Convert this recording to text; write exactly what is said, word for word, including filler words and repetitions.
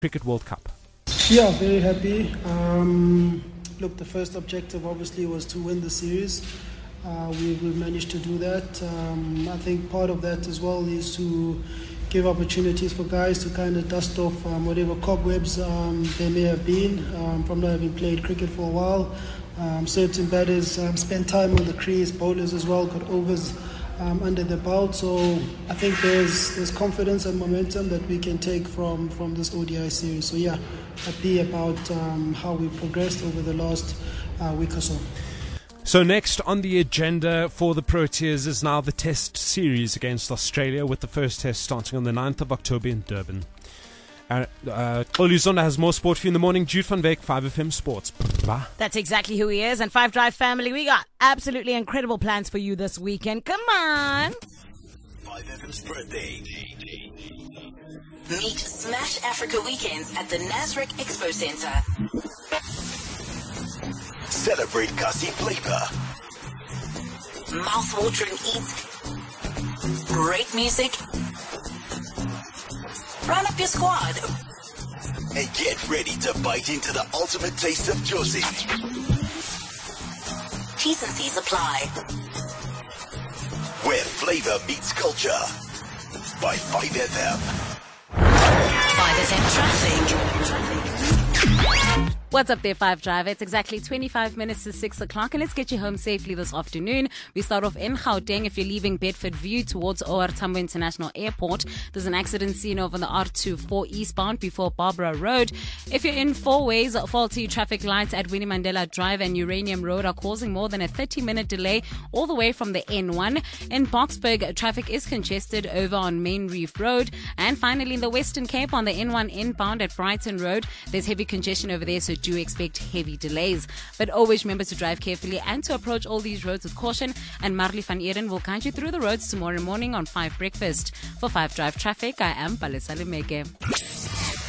Cricket World Cup? Yeah, very happy. Um, look, the first objective obviously was to win the series. Uh, we, we managed to do that. Um, I think part of that as well is to give opportunities for guys to kind of dust off um, whatever cobwebs um, there may have been um, from not having played cricket for a while. Um, certain batters um, spent time on the crease, bowlers as well got overs um, under the belt. So I think there's there's confidence and momentum that we can take from, from this O D I series. So yeah, happy about um, how we progressed over the last uh, week or so. So next on the agenda for the Proteas is now the Test series against Australia, with the first Test starting on the ninth of October in Durban. Uh, uh, Xoluzonda has more sport for you in the morning. Jude van Beek, five F M Sports. Bye. That's exactly who he is. And Five Drive family, we got absolutely incredible plans for you this weekend. Come on. five F M's birthday. Meet Smash Africa Weekends at the Nasrec Expo Center. Celebrate Kasi flavor. Mouth-watering eats. Great music. Run up your squad. And get ready to bite into the ultimate taste of Josie. T's and C's apply. Where flavor meets culture. By five F M. five F M Traffic. What's up there, Five Drive? It's exactly twenty-five minutes to six o'clock, and let's get you home safely this afternoon. We start off in Gauteng. If you're leaving Bedford View towards O R Tambo International Airport, there's an accident scene over the R twenty-four eastbound before Barbara Road. If you're in Four Ways, faulty traffic lights at Winnie Mandela Drive and Uranium Road are causing more than a thirty-minute delay all the way from the N one. In Boksburg, traffic is congested over on Main Reef Road. And finally, in the Western Cape on the N one inbound at Brighton Road, there's heavy congestion over there, so do expect heavy delays. But always remember to drive carefully and to approach all these roads with caution. And Marley van Eden will guide you through the roads tomorrow morning on five Breakfast. For five Drive Traffic, I am Palesa Lemeke.